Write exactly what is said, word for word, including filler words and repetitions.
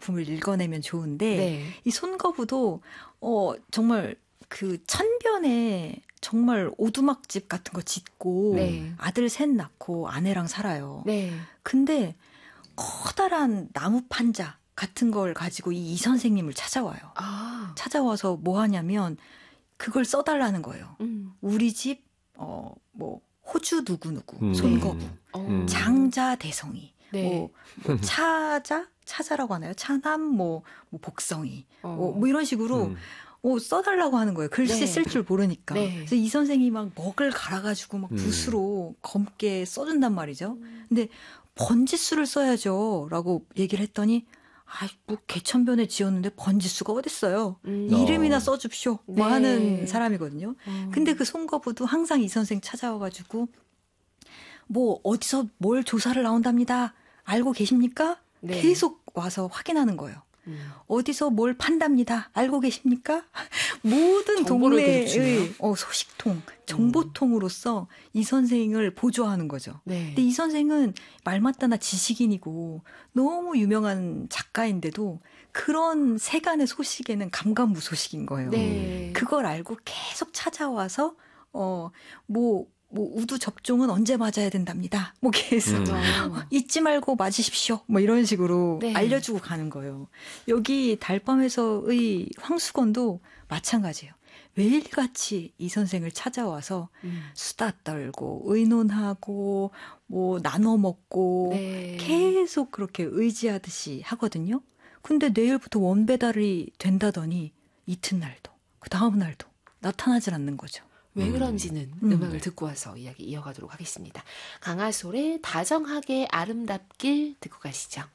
작품을 읽어내면 좋은데 네. 이 손거부도 어, 정말 그 천변에 정말 오두막집 같은 거 짓고 네. 아들 셋 낳고 아내랑 살아요. 네. 근데 커다란 나무 판자 같은 걸 가지고 이, 이 선생님을 찾아와요. 아. 찾아와서 뭐 하냐면 그걸 써달라는 거예요. 음. 우리 집, 어, 뭐, 호주 누구누구, 음. 손거부, 음. 장자 대성이, 네. 뭐, 뭐, 차자? 차자라고 하나요? 차남, 뭐, 뭐 복성이, 어. 뭐, 뭐 이런 식으로 음. 어, 써달라고 하는 거예요. 글씨 네. 쓸 줄 모르니까. 네. 그래서 이 선생이 막 먹을 갈아가지고 막 음. 붓으로 검게 써준단 말이죠. 근데 번지수를 써야죠. 라고 얘기를 했더니 아, 뭐 개천변에 지었는데 번지수가 어딨어요. 음. 이름이나 어. 써줍쇼. 뭐 네. 하는 사람이거든요. 음. 근데 그 손거부도 항상 이 선생 찾아와가지고 뭐 어디서 뭘 조사를 나온답니다. 알고 계십니까? 네. 계속 와서 확인하는 거예요. 음. 어디서 뭘 판답니다. 알고 계십니까? 모든 정보를 계속 주네요. 동네의 어, 소식통, 정보통으로서 이 선생을 보조하는 거죠. 네. 근데 이 선생은 말 맞다나 지식인이고 너무 유명한 작가인데도 그런 세간의 소식에는 감감무소식인 거예요. 네. 그걸 알고 계속 찾아와서 어, 뭐, 뭐 우두 접종은 언제 맞아야 된답니다. 뭐 계속 음. 어. 잊지 말고 맞으십시오. 뭐 이런 식으로 네. 알려주고 가는 거예요. 여기 달밤에서의 황수건도 마찬가지예요. 매일같이 이 선생을 찾아와서 음. 수다 떨고 의논하고 뭐 나눠 먹고 네. 계속 그렇게 의지하듯이 하거든요. 근데 내일부터 원배달이 된다더니 이튿날도 그 다음 날도 나타나질 않는 거죠. 왜 음. 그런지는 음. 음악을 듣고 와서 이야기 이어가도록 하겠습니다. 강하솔의 다정하게 아름답길 듣고 가시죠.